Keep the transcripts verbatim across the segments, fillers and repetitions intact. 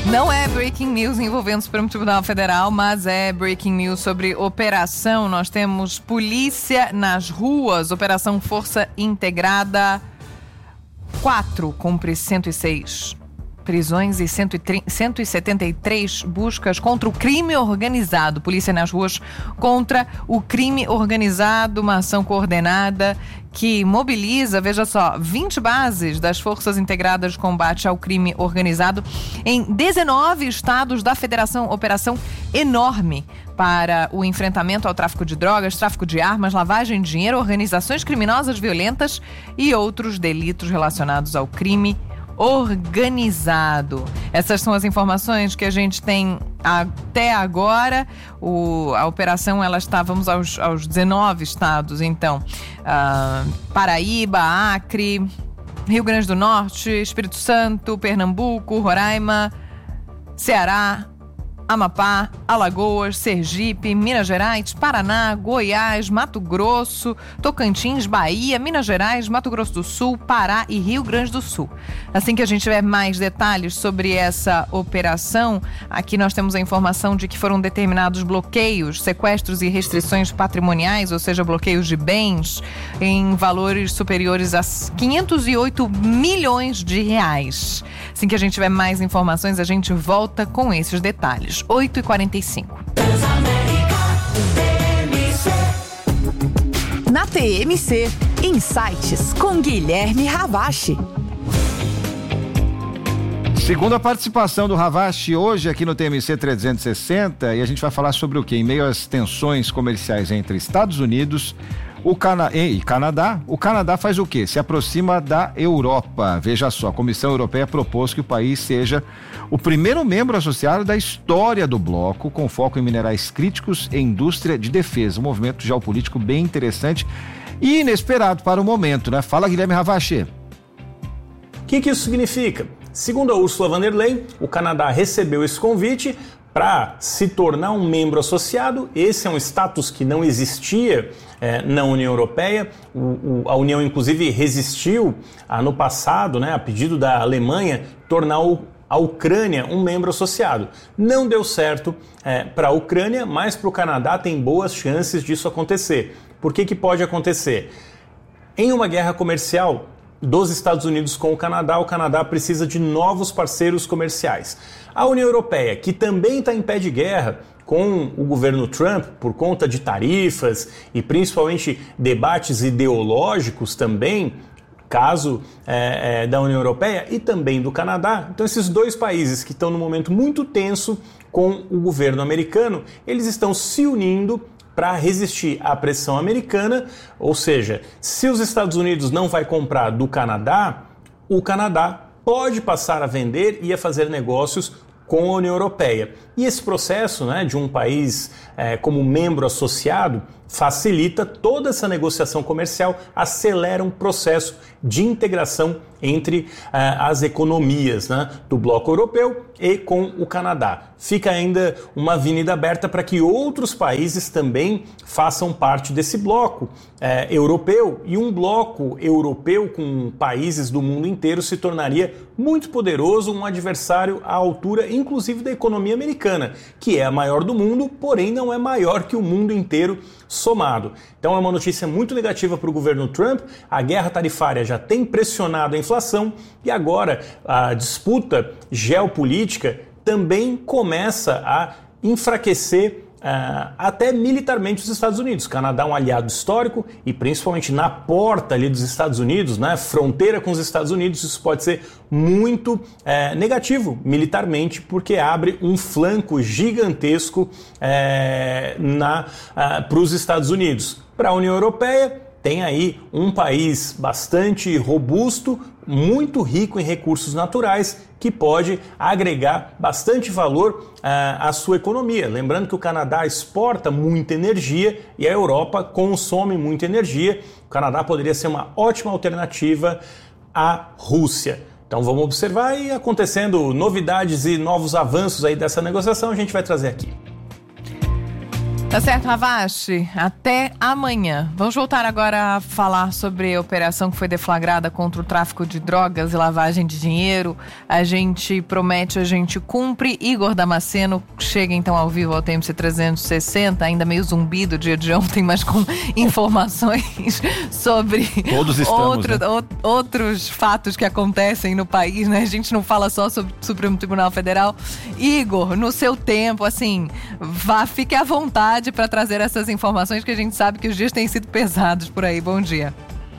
Não é breaking news envolvendo o Supremo Tribunal Federal, mas é breaking news sobre operação. Nós temos polícia nas ruas, operação Força Integrada quatro, cumpre cento e seis prisões e cento e setenta e três buscas contra o crime organizado. Polícia nas ruas contra o crime organizado, uma ação coordenada que mobiliza, veja só, vinte bases das Forças Integradas de Combate ao Crime Organizado em dezenove estados da Federação. Operação enorme para o enfrentamento ao tráfico de drogas, tráfico de armas, lavagem de dinheiro, organizações criminosas violentas e outros delitos relacionados ao crime organizado. Essas são as informações que a gente tem até agora. O, a operação, ela está, vamos aos, aos dezenove estados, então, uh, Paraíba, Acre, Rio Grande do Norte, Espírito Santo, Pernambuco, Roraima, Ceará, Amapá, Alagoas, Sergipe, Minas Gerais, Paraná, Goiás, Mato Grosso, Tocantins, Bahia, Minas Gerais, Mato Grosso do Sul, Pará e Rio Grande do Sul. Assim que a gente tiver mais detalhes sobre essa operação, aqui nós temos a informação de que foram determinados bloqueios, sequestros e restrições patrimoniais, ou seja, bloqueios de bens em valores superiores a quinhentos e oito milhões de reais. Assim que a gente tiver mais informações, a gente volta com esses detalhes. oito e quarenta e cinco. Na T M C, Insights com Guilherme Ravache. Segunda participação do Ravache hoje aqui no T M C trezentos e sessenta, e a gente vai falar sobre o quê? Em meio às tensões comerciais entre Estados Unidos o Cana... e Canadá, o Canadá faz o quê? Se aproxima da Europa. Veja só, a Comissão Europeia propôs que o país seja o primeiro membro associado da história do bloco, com foco em minerais críticos e indústria de defesa. Um movimento geopolítico bem interessante e inesperado para o momento, né? Fala, Guilherme Ravache. O que, que isso significa? Segundo a Ursula von der Leyen, o Canadá recebeu esse convite para se tornar um membro associado. Esse é um status que não existia é, na União Europeia. O, o, a União, inclusive, resistiu ah, no passado, né, a pedido da Alemanha, tornar o, a Ucrânia um membro associado. Não deu certo é, para a Ucrânia, mas para o Canadá tem boas chances disso acontecer. Por que que pode acontecer? Em uma guerra comercial dos Estados Unidos com o Canadá, o Canadá precisa de novos parceiros comerciais. A União Europeia, que também está em pé de guerra com o governo Trump por conta de tarifas e principalmente debates ideológicos também, caso é, é, da União Europeia e também do Canadá. Então esses dois países que estão num momento muito tenso com o governo americano, eles estão se unindo para resistir à pressão americana, ou seja, se os Estados Unidos não vai comprar do Canadá, o Canadá pode passar a vender e a fazer negócios com a União Europeia. E esse processo, né, de um país é, como membro associado facilita toda essa negociação comercial, acelera um processo de integração entre uh, as economias, né, do bloco europeu e com o Canadá. Fica ainda uma avenida aberta para que outros países também façam parte desse bloco uh, europeu, e um bloco europeu com países do mundo inteiro se tornaria muito poderoso, um adversário à altura, inclusive da economia americana, que é a maior do mundo, porém não é maior que o mundo inteiro somado. Então é uma notícia muito negativa para o governo Trump. A guerra tarifária já tem pressionado a inflação e agora a disputa geopolítica também começa a enfraquecer Uh, até militarmente os Estados Unidos. O Canadá é um aliado histórico e principalmente na porta ali dos Estados Unidos, né, fronteira com os Estados Unidos, isso pode ser muito uh, negativo militarmente, porque abre um flanco gigantesco uh, na, uh, para os Estados Unidos. Para a União Europeia, tem aí um país bastante robusto, muito rico em recursos naturais, que pode agregar bastante valor uh, à sua economia. Lembrando que o Canadá exporta muita energia e a Europa consome muita energia. O Canadá poderia ser uma ótima alternativa à Rússia. Então vamos observar, e acontecendo novidades e novos avanços aí dessa negociação, a gente vai trazer aqui. Tá certo, Ravache? Até amanhã. Vamos voltar agora a falar sobre a operação que foi deflagrada contra o tráfico de drogas e lavagem de dinheiro. A gente promete, a gente cumpre. Igor Damasceno chega então ao vivo ao T M C trezentos e sessenta, ainda meio zumbi do dia de ontem, mas com informações sobre Todos estamos, outro, né? o, outros fatos que acontecem no país, né? A gente não fala só sobre o Supremo Tribunal Federal. Igor, no seu tempo, assim, vá, fique à vontade para trazer essas informações, que a gente sabe que os dias têm sido pesados por aí. Bom dia.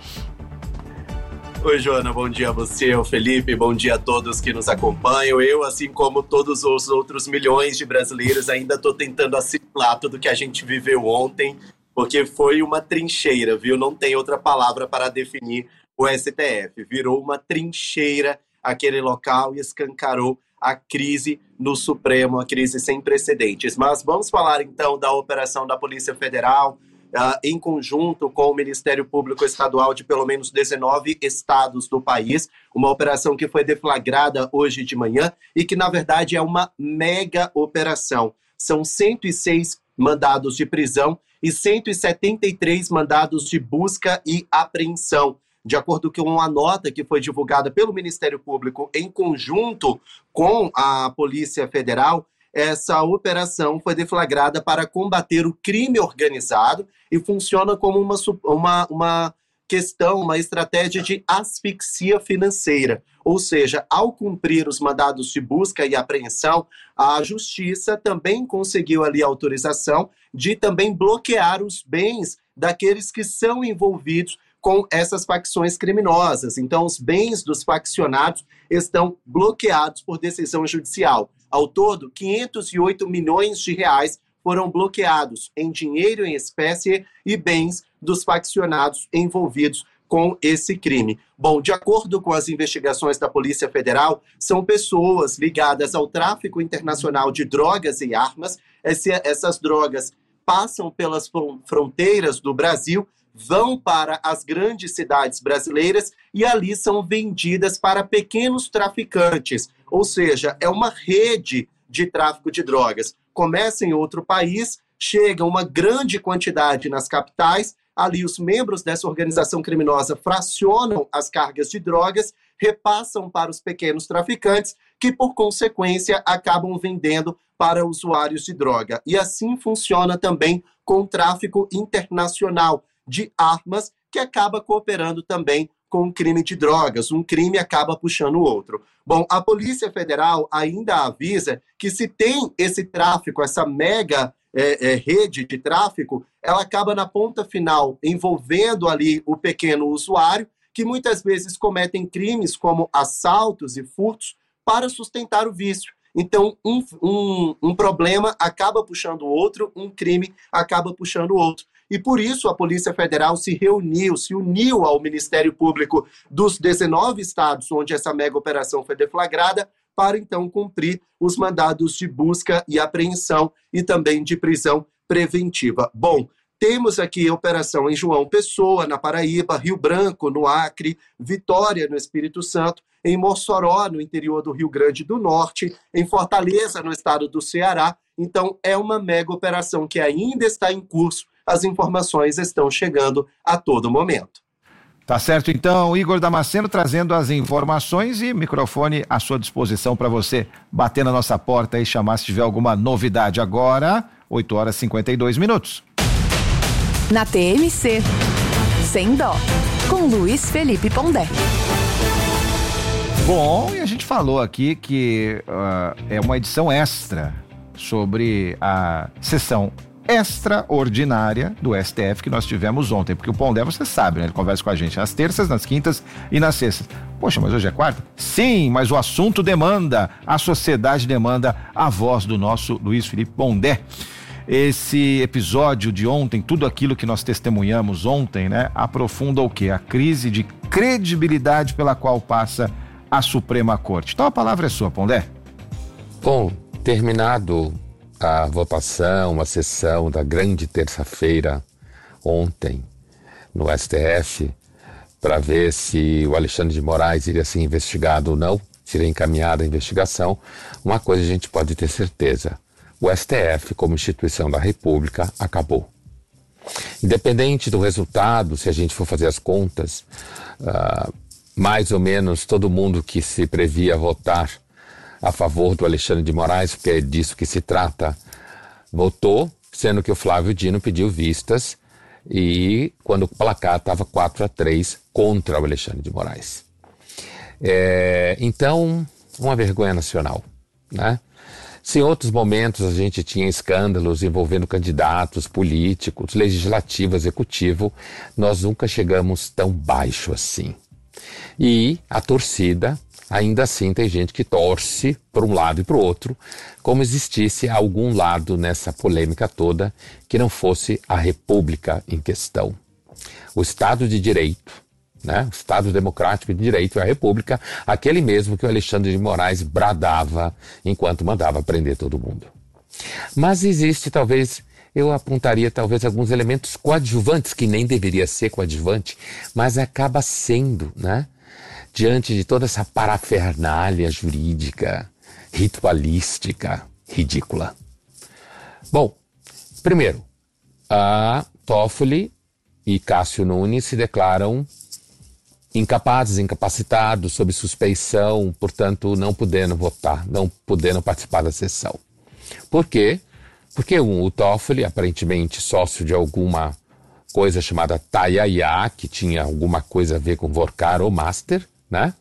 Oi, Joana, bom dia a você, o Felipe, bom dia a todos que nos acompanham. Eu, assim como todos os outros milhões de brasileiros, ainda estou tentando assimilar tudo que a gente viveu ontem, porque foi uma trincheira, viu? Não tem outra palavra para definir o S T F. Virou uma trincheira aquele local e escancarou a crise no Supremo, a crise sem precedentes. Mas vamos falar então da operação da Polícia Federal, uh, em conjunto com o Ministério Público Estadual de pelo menos dezenove estados do país, uma operação que foi deflagrada hoje de manhã e que na verdade é uma mega operação. São cento e seis mandados de prisão e cento e setenta e três mandados de busca e apreensão. De acordo com uma nota que foi divulgada pelo Ministério Público em conjunto com a Polícia Federal, essa operação foi deflagrada para combater o crime organizado e funciona como uma, uma, uma questão, uma estratégia de asfixia financeira. Ou seja, ao cumprir os mandados de busca e apreensão, a Justiça também conseguiu ali a autorização de também bloquear os bens daqueles que são envolvidos com essas facções criminosas. Então, os bens dos faccionados estão bloqueados por decisão judicial. Ao todo, quinhentos e oito milhões de reais foram bloqueados em dinheiro em espécie e bens dos faccionados envolvidos com esse crime. Bom, de acordo com as investigações da Polícia Federal, são pessoas ligadas ao tráfico internacional de drogas e armas. Esse, essas drogas passam pelas fronteiras do Brasil, vão para as grandes cidades brasileiras e ali são vendidas para pequenos traficantes. Ou seja, é uma rede de tráfico de drogas. Começa em outro país, chega uma grande quantidade nas capitais, ali os membros dessa organização criminosa fracionam as cargas de drogas, repassam para os pequenos traficantes, que por consequência acabam vendendo para usuários de droga. E assim funciona também com o tráfico internacional de armas, que acaba cooperando também com o crime de drogas. Um crime acaba puxando o outro. Bom, a Polícia Federal ainda avisa que se tem esse tráfico, essa mega é, é, rede de tráfico, ela acaba na ponta final envolvendo ali o pequeno usuário, que muitas vezes cometem crimes como assaltos e furtos para sustentar o vício. Então, um, um, um problema acaba puxando o outro, um crime acaba puxando o outro. E por isso a Polícia Federal se reuniu, se uniu ao Ministério Público dos dezenove estados onde essa mega operação foi deflagrada, para então cumprir os mandados de busca e apreensão e também de prisão preventiva. Bom, temos aqui a operação em João Pessoa, na Paraíba, Rio Branco, no Acre, Vitória, no Espírito Santo, em Mossoró, no interior do Rio Grande do Norte, em Fortaleza, no estado do Ceará. Então, é uma mega operação que ainda está em curso. As informações estão chegando a todo momento. Tá certo, então, Igor Damasceno trazendo as informações e microfone à sua disposição para você bater na nossa porta e chamar se tiver alguma novidade. Agora, oito horas e cinquenta e dois minutos. Na T M C, Sem Dó, com Luiz Felipe Pondé. Bom, e a gente falou aqui que uh, é uma edição extra sobre a sessão extraordinária do S T F que nós tivemos ontem, porque o Pondé, você sabe, né? Ele conversa com a gente nas terças, nas quintas e nas sextas. Poxa, mas hoje é quarta? Sim, mas o assunto demanda, a sociedade demanda a voz do nosso Luiz Felipe Pondé. Esse episódio de ontem, tudo aquilo que nós testemunhamos ontem, né, aprofunda o quê? A crise de credibilidade pela qual passa a Suprema Corte. Então a palavra é sua, Pondé. Bom, terminado a votação, a sessão da grande terça-feira ontem no S T F para ver se o Alexandre de Moraes iria ser investigado ou não, seria encaminhada a investigação, uma coisa a gente pode ter certeza, o S T F, como instituição da República, acabou. Independente do resultado, se a gente for fazer as contas, uh, mais ou menos todo mundo que se previa votar a favor do Alexandre de Moraes, porque é disso que se trata, votou, sendo que o Flávio Dino pediu vistas e quando o placar estava quatro a três contra o Alexandre de Moraes. É, então, uma vergonha nacional, né? Se em outros momentos a gente tinha escândalos envolvendo candidatos, políticos, legislativo, executivo, nós nunca chegamos tão baixo assim. E a torcida, ainda assim, tem gente que torce para um lado e para o outro, como existisse algum lado nessa polêmica toda que não fosse a República em questão. O Estado de Direito, né? O Estado Democrático de Direito é a República, aquele mesmo que o Alexandre de Moraes bradava enquanto mandava prender todo mundo. Mas existe, talvez, eu apontaria talvez alguns elementos coadjuvantes, que nem deveria ser coadjuvante, mas acaba sendo, né? Diante de toda essa parafernália jurídica, ritualística, ridícula. Bom, primeiro, a Toffoli e Cássio Nunes se declaram incapazes, incapacitados, sob suspeição, portanto, não podendo votar, não podendo participar da sessão. Por quê? Porque um, o Toffoli, aparentemente sócio de alguma coisa chamada Tayaya, que tinha alguma coisa a ver com Vorcar ou Master, né?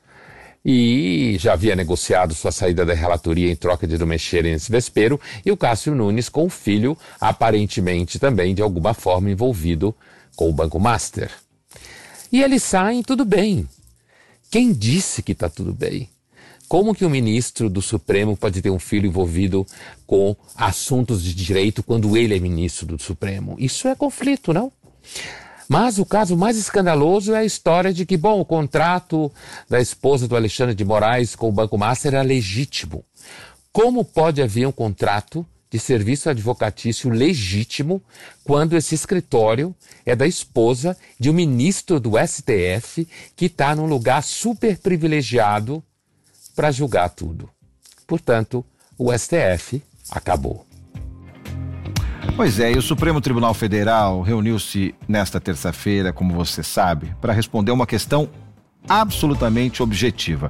E já havia negociado sua saída da relatoria em troca de não mexerem nesse vespeiro, e o Cássio Nunes com o filho, aparentemente também de alguma forma envolvido com o Banco Master. E eles saem tudo bem. Quem disse que está tudo bem? Como que o ministro do Supremo pode ter um filho envolvido com assuntos de direito quando ele é ministro do Supremo? Isso é conflito, não? Mas o caso mais escandaloso é a história de que, bom, o contrato da esposa do Alexandre de Moraes com o Banco Master era legítimo. Como pode haver um contrato de serviço advocatício legítimo quando esse escritório é da esposa de um ministro do S T F que está num lugar super privilegiado para julgar tudo? Portanto, o S T F acabou. Pois é, e o Supremo Tribunal Federal reuniu-se nesta terça-feira, como você sabe, para responder uma questão absolutamente objetiva.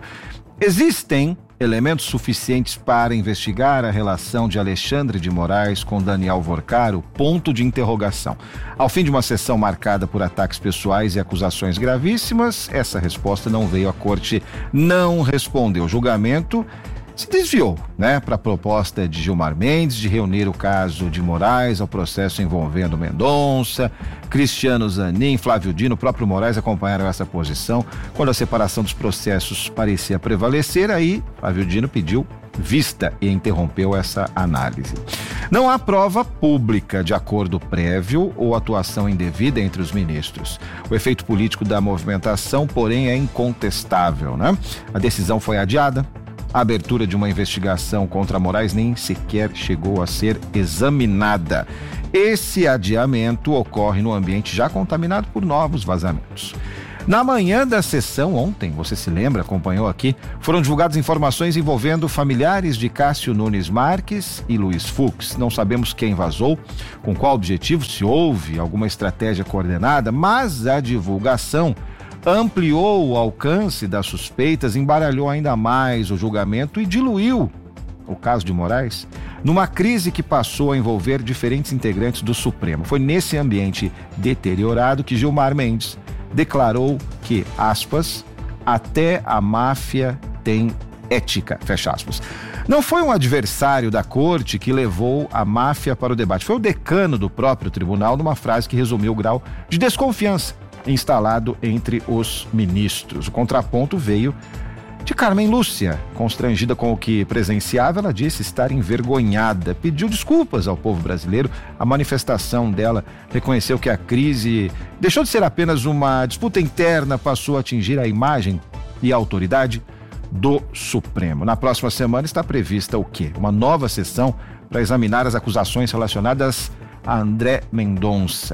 Existem elementos suficientes para investigar a relação de Alexandre de Moraes com Daniel Vorcar? Ponto de interrogação. Ao fim de uma sessão marcada por ataques pessoais e acusações gravíssimas, essa resposta não veio. A corte não respondeu. O julgamento se desviou, né, para a proposta de Gilmar Mendes de reunir o caso de Moraes ao processo envolvendo Mendonça, Cristiano Zanin, Flávio Dino. O próprio Moraes acompanharam essa posição quando a separação dos processos parecia prevalecer. Aí Flávio Dino pediu vista e interrompeu essa análise. Não há prova pública de acordo prévio ou atuação indevida entre os ministros. O efeito político da movimentação, porém, é incontestável, né? A decisão foi adiada. A abertura de uma investigação contra Moraes nem sequer chegou a ser examinada. Esse adiamento ocorre no ambiente já contaminado por novos vazamentos. Na manhã da sessão ontem, você se lembra, acompanhou aqui, foram divulgadas informações envolvendo familiares de Cássio Nunes Marques e Luiz Fux. Não sabemos quem vazou, com qual objetivo, se houve alguma estratégia coordenada, mas a divulgação ampliou o alcance das suspeitas, embaralhou ainda mais o julgamento e diluiu o caso de Moraes numa crise que passou a envolver diferentes integrantes do Supremo. Foi nesse ambiente deteriorado que Gilmar Mendes declarou que, aspas, até a máfia tem ética, fecha aspas. Não foi um adversário da corte que levou a máfia para o debate, foi o decano do próprio tribunal numa frase que resumiu o grau de desconfiança instalado entre os ministros. O contraponto veio de Carmen Lúcia. Constrangida com o que presenciava, ela disse estar envergonhada, pediu desculpas ao povo brasileiro. A manifestação dela reconheceu que a crise deixou de ser apenas uma disputa interna, passou a atingir a imagem e a autoridade do Supremo. Na próxima semana está prevista o quê? Uma nova sessão para examinar as acusações relacionadas a André Mendonça.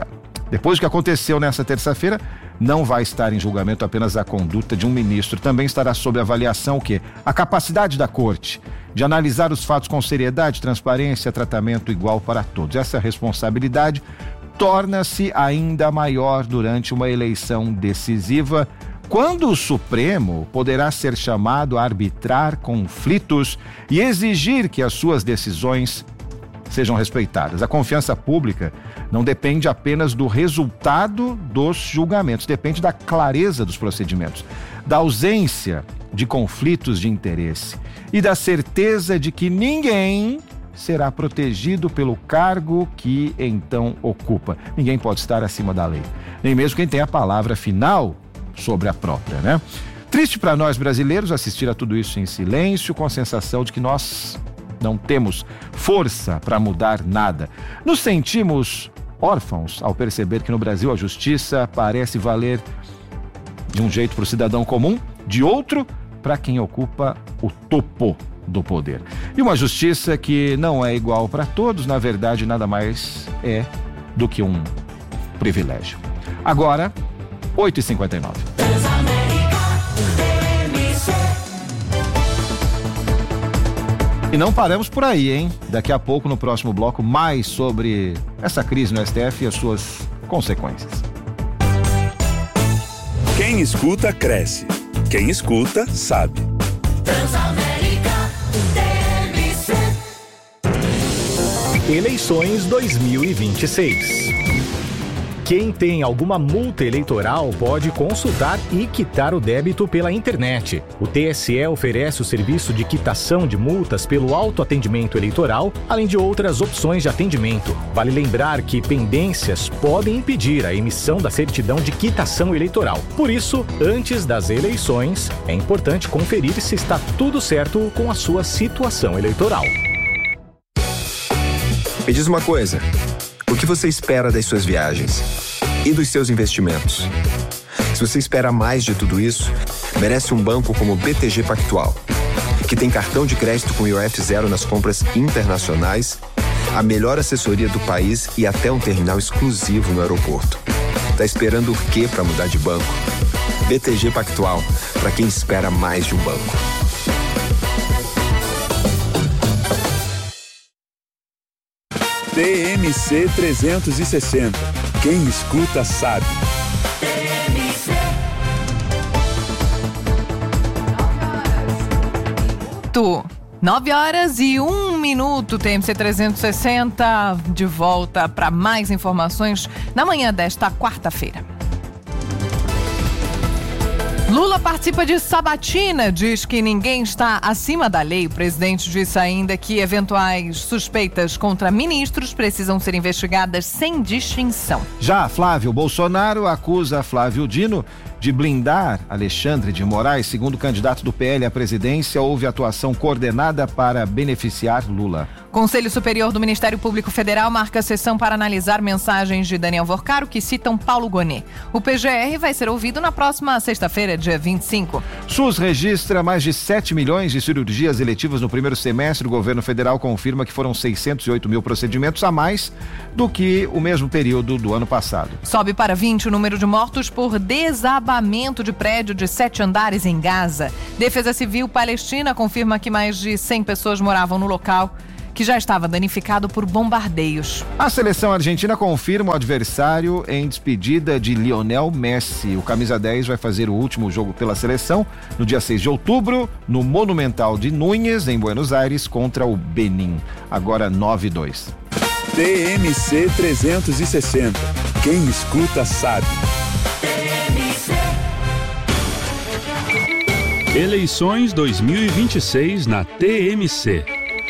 Depois do que aconteceu nessa terça-feira, não vai estar em julgamento apenas a conduta de um ministro. Também estará sob avaliação o quê? A capacidade da corte de analisar os fatos com seriedade, transparência, tratamento igual para todos. Essa responsabilidade torna-se ainda maior durante uma eleição decisiva, quando o Supremo poderá ser chamado a arbitrar conflitos e exigir que as suas decisões sejam respeitadas. A confiança pública não depende apenas do resultado dos julgamentos, depende da clareza dos procedimentos, da ausência de conflitos de interesse e da certeza de que ninguém será protegido pelo cargo que então ocupa. Ninguém pode estar acima da lei, nem mesmo quem tem a palavra final sobre a própria, né? Triste para nós brasileiros assistir a tudo isso em silêncio, com a sensação de que nós não temos força para mudar nada. Nos sentimos órfãos ao perceber que no Brasil a justiça parece valer de um jeito para o cidadão comum, de outro para quem ocupa o topo do poder. E uma justiça que não é igual para todos, na verdade, nada mais é do que um privilégio. Agora, oito e cinquenta e nove. E não paramos por aí, hein? Daqui a pouco, no próximo bloco, mais sobre essa crise no S T F e as suas consequências. Quem escuta, cresce. Quem escuta, sabe. Transamérica T M C. Eleições dois mil e vinte e seis. Quem tem alguma multa eleitoral pode consultar e quitar o débito pela internet. O T S E oferece o serviço de quitação de multas pelo autoatendimento eleitoral, além de outras opções de atendimento. Vale lembrar que pendências podem impedir a emissão da certidão de quitação eleitoral. Por isso, antes das eleições, é importante conferir se está tudo certo com a sua situação eleitoral. Me diz uma coisa. O que você espera das suas viagens e dos seus investimentos? Se você espera mais de tudo isso, merece um banco como o B T G Pactual, que tem cartão de crédito com I O F zero nas compras internacionais, a melhor assessoria do país e até um terminal exclusivo no aeroporto. Tá esperando o quê para mudar de banco? B T G Pactual, para quem espera mais de um banco. T M C trezentos e sessenta. Quem escuta sabe. T M C. nove horas e um minuto, T M C trezentos e sessenta, de volta para mais informações na manhã desta quarta-feira. Lula participa de sabatina, diz que ninguém está acima da lei. O presidente disse ainda que eventuais suspeitas contra ministros precisam ser investigadas sem distinção. Já Flávio Bolsonaro acusa Flávio Dino de blindar Alexandre de Moraes. Segundo o candidato do P L à presidência, houve atuação coordenada para beneficiar Lula. Conselho Superior do Ministério Público Federal marca a sessão para analisar mensagens de Daniel Vorcaro que citam Paulo Gonet. O P G R vai ser ouvido na próxima sexta-feira, dia vinte e cinco. SUS registra mais de sete milhões de cirurgias eletivas no primeiro semestre. O governo federal confirma que foram seiscentos e oito mil procedimentos a mais do que o mesmo período do ano passado. Sobe para vinte o número de mortos por desabamento de prédio de sete andares em Gaza. Defesa Civil Palestina confirma que mais de cem pessoas moravam no local, que já estava danificado por bombardeios. A seleção argentina confirma o adversário em despedida de Lionel Messi. O camisa dez vai fazer o último jogo pela seleção no dia seis de outubro, no Monumental de Núñez, em Buenos Aires, contra o Benin. Agora nove e dois. T M C trezentos e sessenta. Quem escuta sabe. Eleições dois mil e vinte e seis na T M C.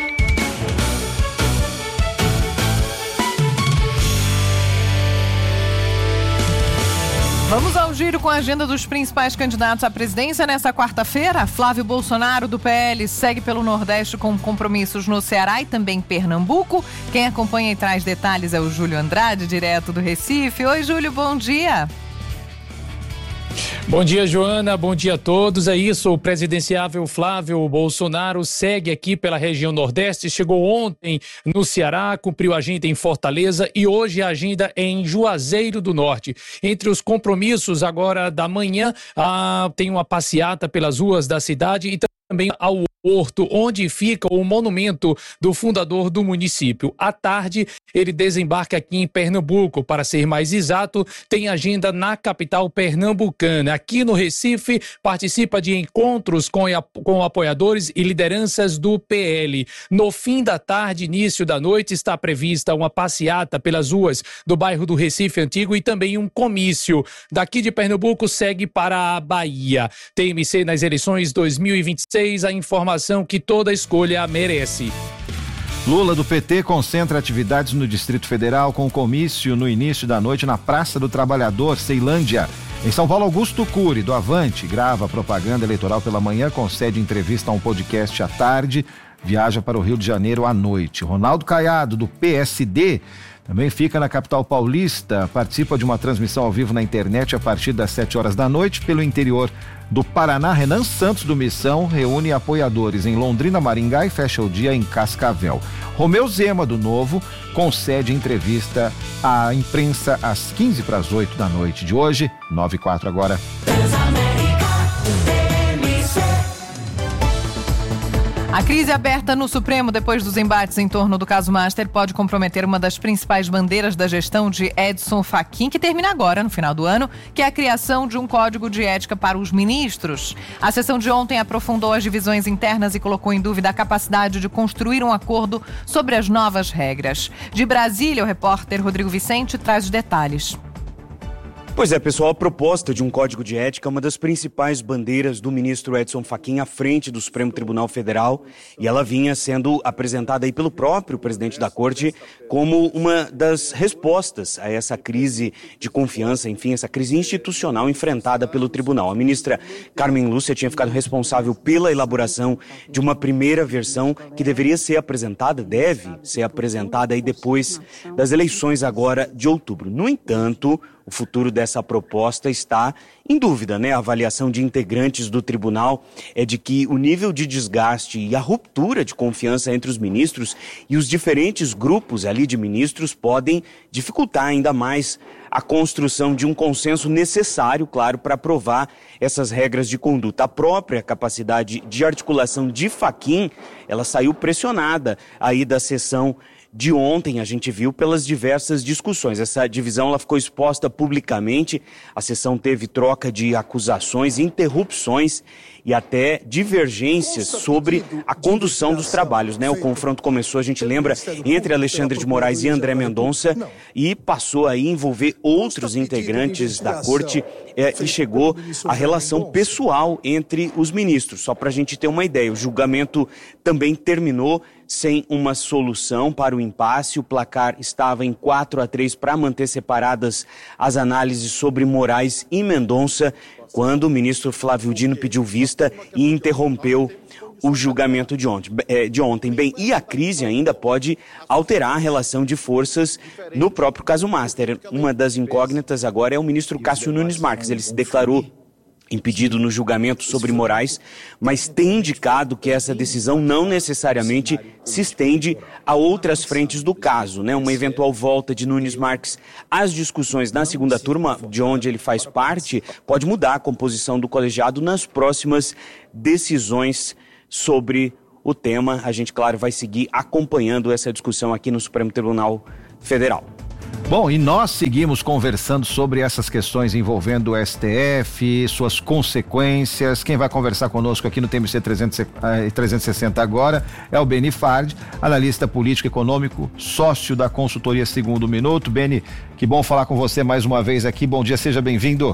Vamos ao giro com a agenda dos principais candidatos à presidência nesta quarta-feira. Flávio Bolsonaro, do P L, segue pelo Nordeste com compromissos no Ceará e também Pernambuco. Quem acompanha e traz detalhes é o Júlio Andrade, direto do Recife. Oi, Júlio, bom dia. Bom dia, Joana. Bom dia a todos. É isso, o presidenciável Flávio Bolsonaro segue aqui pela região Nordeste. Chegou ontem no Ceará, cumpriu a agenda em Fortaleza e hoje a agenda é em Juazeiro do Norte. Entre os compromissos agora da manhã, ah, tem uma passeata pelas ruas da cidade e também ao Horto, onde fica o monumento do fundador do município. À tarde, ele desembarca aqui em Pernambuco. Para ser mais exato, tem agenda na capital pernambucana. Aqui no Recife, participa de encontros com, com apoiadores e lideranças do P L. No fim da tarde, início da noite, está prevista uma passeata pelas ruas do bairro do Recife Antigo e também um comício. Daqui de Pernambuco, segue para a Bahia. T M C nas eleições dois mil e vinte e seis, a informação que toda escolha merece. Lula do P T concentra atividades no Distrito Federal com comício no início da noite na Praça do Trabalhador, Ceilândia. Em São Paulo, Augusto Cury, do Avante, grava propaganda eleitoral pela manhã, concede entrevista a um podcast à tarde, viaja para o Rio de Janeiro à noite. Ronaldo Caiado, do P S D, também fica na capital paulista, participa de uma transmissão ao vivo na internet a partir das sete horas da noite. Pelo interior do Paraná, Renan Santos do Missão reúne apoiadores em Londrina, Maringá e fecha o dia em Cascavel. Romeu Zema, do Novo, concede entrevista à imprensa às quinze para as oito da noite de hoje, nove e quatro agora. A crise aberta no Supremo depois dos embates em torno do caso Master pode comprometer uma das principais bandeiras da gestão de Edson Fachin, que termina agora, no final do ano, que é a criação de um código de ética para os ministros. A sessão de ontem aprofundou as divisões internas e colocou em dúvida a capacidade de construir um acordo sobre as novas regras. De Brasília, o repórter Rodrigo Vicente traz os detalhes. Pois é, pessoal, a proposta de um código de ética é uma das principais bandeiras do ministro Edson Fachin à frente do Supremo Tribunal Federal, e ela vinha sendo apresentada aí pelo próprio presidente da Corte como uma das respostas a essa crise de confiança, enfim, essa crise institucional enfrentada pelo tribunal. A ministra Carmen Lúcia tinha ficado responsável pela elaboração de uma primeira versão que deveria ser apresentada, deve ser apresentada aí depois das eleições agora de outubro. No entanto, o futuro dessa proposta está em dúvida, né? A avaliação de integrantes do tribunal é de que o nível de desgaste e a ruptura de confiança entre os ministros e os diferentes grupos ali de ministros podem dificultar ainda mais a construção de um consenso necessário, claro, para aprovar essas regras de conduta. A própria capacidade de articulação de Fachin, ela saiu pressionada aí da sessão de ontem, a gente viu pelas diversas discussões. Essa divisão ela ficou exposta publicamente, a sessão teve troca de acusações, interrupções e até divergências sobre a condução dos trabalhos, né? O confronto começou, a gente lembra, entre Alexandre de Moraes e André Mendonça e passou a envolver outros integrantes da corte é, e chegou à relação pessoal entre os ministros. Só para a gente ter uma ideia, o julgamento também terminou sem uma solução para o impasse. O placar estava em quatro a três para manter separadas as análises sobre Moraes e Mendonça, quando o ministro Flávio Dino pediu vista e interrompeu o julgamento de ontem. De ontem. Bem, e a crise ainda pode alterar a relação de forças no próprio caso Master. Uma das incógnitas agora é o ministro Cássio Nunes Marques. Ele se declarou impedido no julgamento sobre Moraes, mas tem indicado que essa decisão não necessariamente se estende a outras frentes do caso, né? Uma eventual volta de Nunes Marques às discussões na segunda turma, de onde ele faz parte, pode mudar a composição do colegiado nas próximas decisões sobre o tema. A gente, claro, vai seguir acompanhando essa discussão aqui no Supremo Tribunal Federal. Bom, e nós seguimos conversando sobre essas questões envolvendo o S T F, suas consequências. Quem vai conversar conosco aqui no T M C trezentos e sessenta agora é o Beni Fard, analista político e econômico, sócio da consultoria Segundo Minuto. Beni, que bom falar com você mais uma vez aqui. Bom dia, seja bem-vindo.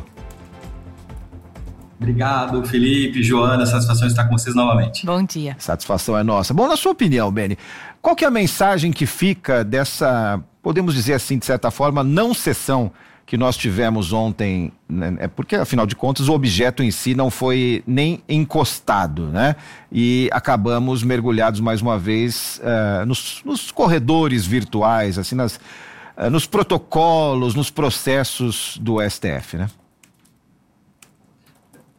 Obrigado, Felipe, Joana, satisfação estar com vocês novamente. Bom dia. Satisfação é nossa. Bom, na sua opinião, Beni, qual que é a mensagem que fica dessa, podemos dizer assim, de certa forma, não sessão que nós tivemos ontem, né? É porque, afinal de contas, o objeto em si não foi nem encostado, né? E acabamos mergulhados mais uma vez uh, nos, nos corredores virtuais, assim, nas, uh, nos protocolos, nos processos do S T F, né?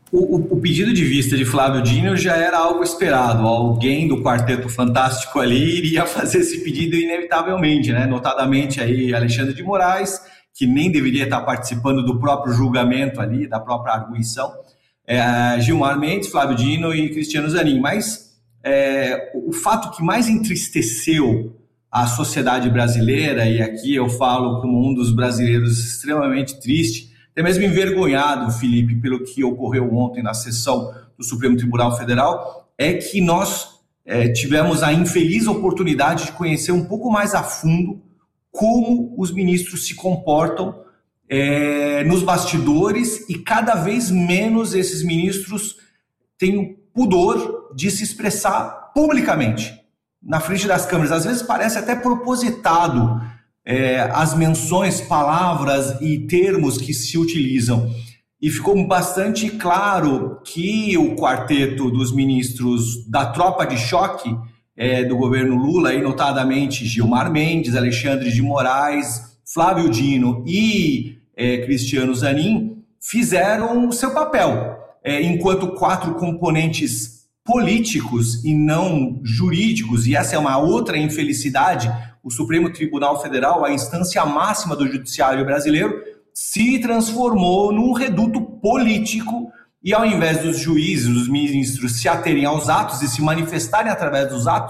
O, o, o pedido de vista de Flávio Dino já era algo esperado. Alguém do Quarteto Fantástico ali iria fazer esse pedido inevitavelmente, né? Notadamente aí Alexandre de Moraes, que nem deveria estar participando do próprio julgamento ali, da própria arguição, é, Gilmar Mendes, Flávio Dino e Cristiano Zanin. Mas é, o fato que mais entristeceu a sociedade brasileira, e aqui eu falo como um dos brasileiros extremamente triste, até mesmo envergonhado, Felipe, pelo que ocorreu ontem na sessão do Supremo Tribunal Federal, é que nós é, tivemos a infeliz oportunidade de conhecer um pouco mais a fundo como os ministros se comportam é, nos bastidores, e cada vez menos esses ministros têm o pudor de se expressar publicamente, na frente das câmeras. Às vezes parece até propositado É, as menções, palavras e termos que se utilizam. E ficou bastante claro que o quarteto dos ministros da tropa de choque é, do governo Lula, e notadamente Gilmar Mendes, Alexandre de Moraes, Flávio Dino e é, Cristiano Zanin, fizeram o seu papel, é, enquanto quatro componentes políticos e não jurídicos, e essa é uma outra infelicidade. O Supremo Tribunal Federal, a instância máxima do judiciário brasileiro, se transformou num reduto político, e ao invés dos juízes, os ministros se aterem aos atos e se manifestarem através dos atos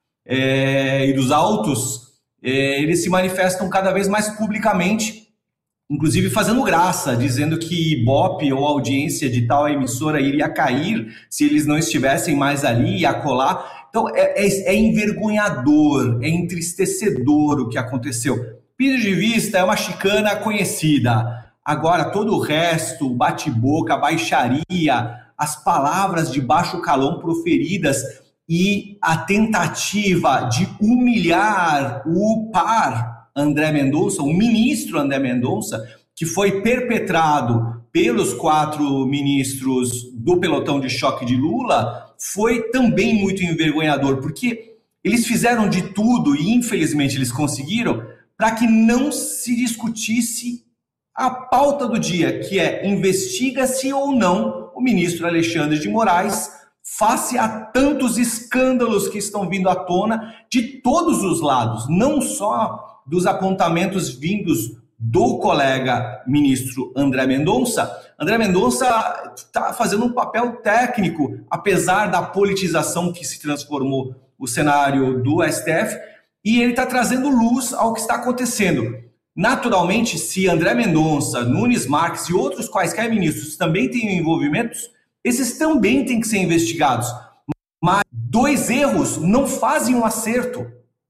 é, e dos autos, é, eles se manifestam cada vez mais publicamente, inclusive fazendo graça, dizendo que Ibope ou audiência de tal emissora iria cair se eles não estivessem mais ali e acolá. Então, é, é, é envergonhador, é entristecedor o que aconteceu. Pedido de vista é uma chicana conhecida. Agora, todo o resto, bate-boca, baixaria, as palavras de baixo calão proferidas e a tentativa de humilhar o par André Mendonça, o ministro André Mendonça, que foi perpetrado pelos quatro ministros do pelotão de choque de Lula, foi também muito envergonhador, porque eles fizeram de tudo, e infelizmente eles conseguiram, para que não se discutisse a pauta do dia, que é: investiga-se ou não o ministro Alexandre de Moraes, face a tantos escândalos que estão vindo à tona de todos os lados, não só dos apontamentos vindos do colega ministro André Mendonça. André Mendonça está fazendo um papel técnico, apesar da politização que se transformou o cenário do S T F, e ele está trazendo luz ao que está acontecendo. Naturalmente, se André Mendonça, Nunes Marques e outros quaisquer ministros também têm envolvimentos, esses também têm que ser investigados. Mas dois erros não fazem um acerto.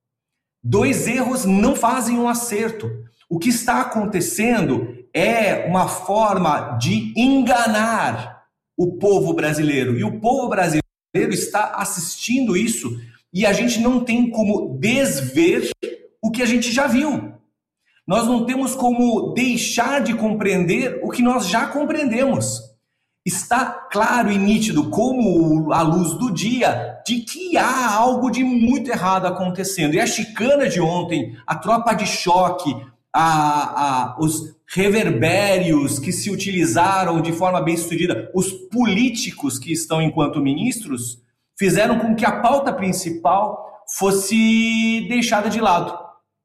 Dois erros não fazem um acerto. O que está acontecendo é uma forma de enganar o povo brasileiro. E o povo brasileiro está assistindo isso, e a gente não tem como desver o que a gente já viu. Nós não temos como deixar de compreender o que nós já compreendemos. Está claro e nítido, como a luz do dia, de que há algo de muito errado acontecendo. E a chicana de ontem, a tropa de choque, a, a, os reverbérios que se utilizaram de forma bem sucedida, os políticos que estão enquanto ministros, fizeram com que a pauta principal fosse deixada de lado.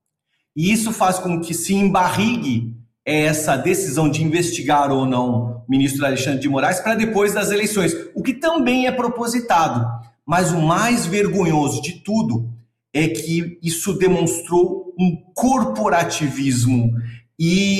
E isso faz com que se embarrigue essa decisão de investigar ou não o ministro Alexandre de Moraes para depois das eleições, o que também é propositado. Mas o mais vergonhoso de tudo é que isso demonstrou um corporativismo e